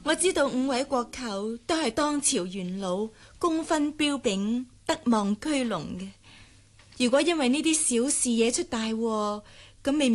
我知道5位國舅都係當朝元老，功勳彪炳，德望居隆嘅。如果因為呢啲小事惹出大禍，咁未免